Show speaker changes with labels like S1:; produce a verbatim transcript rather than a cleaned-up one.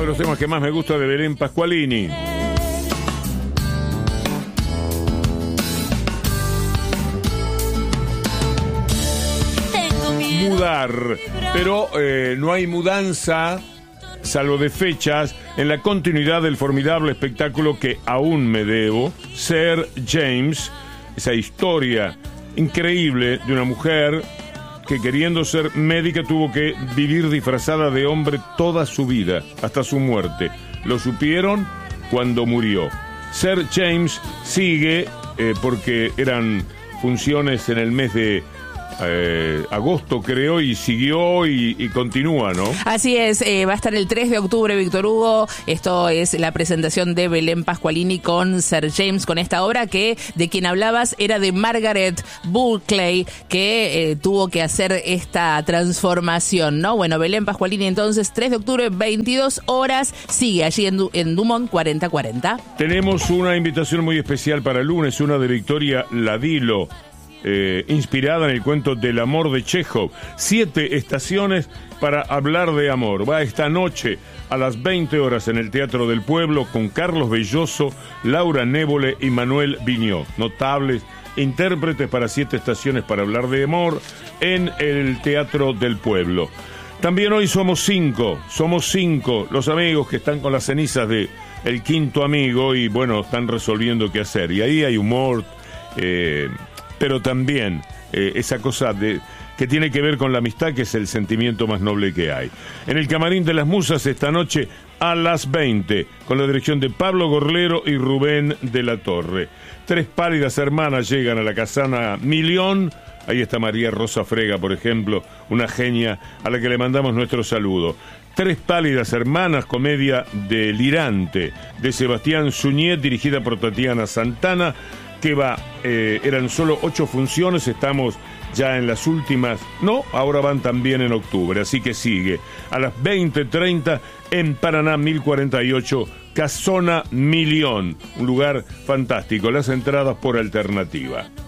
S1: de los temas que más me gusta de Belén Pasqualini. Mudar, pero eh, no hay mudanza, salvo de fechas, en la continuidad del formidable espectáculo que aún me debo, Ser James, esa historia increíble de una mujer que, queriendo ser médica, tuvo que vivir disfrazada de hombre toda su vida, hasta su muerte. Lo supieron cuando murió. Ser James sigue, eh, porque eran funciones en el mes de Eh, agosto, creo, y siguió y, y continúa, ¿no?
S2: Así es, eh, va a estar el tres de octubre, Víctor Hugo. Esto es la presentación de Belén Pasqualini con Ser James, con esta obra que, de quien hablabas, era de Margaret Bulkley, que eh, tuvo que hacer esta transformación, ¿no? Bueno, Belén Pasqualini entonces, tres de octubre, veintidós horas, sigue allí en, du en Dumont cuarenta cuarenta.
S1: Tenemos una invitación muy especial para el lunes, una de Victoria Ladilo, Eh, inspirada en el cuento del amor de Chekhov. Siete estaciones para hablar de amor. Va esta noche a las veinte horas en el Teatro del Pueblo con Carlos Belloso, Laura Nébole y Manuel Viñó. Notables intérpretes para siete estaciones para hablar de amor en el Teatro del Pueblo. También hoy somos cinco, somos cinco los amigos que están con las cenizas de el quinto amigo y bueno, están resolviendo qué hacer. Y ahí hay humor, eh, pero también eh, esa cosa de que tiene que ver con la amistad, que es el sentimiento más noble que hay. En el Camarín de las Musas esta noche a las veinte, con la dirección de Pablo Gorlero y Rubén de la Torre. Tres pálidas hermanas llegan a la Casana Milión. Ahí está María Rosa Frega, por ejemplo, una genia a la que le mandamos nuestro saludo. Tres pálidas hermanas, comedia delirante de Sebastián Suñé, dirigida por Tatiana Santana, que va, eh, eran solo ocho funciones, estamos ya en las últimas, no, ahora van también en octubre, así que sigue. A las veinte treinta en Paraná mil cuarenta y ocho, Casona Milión, un lugar fantástico, las entradas por alternativa.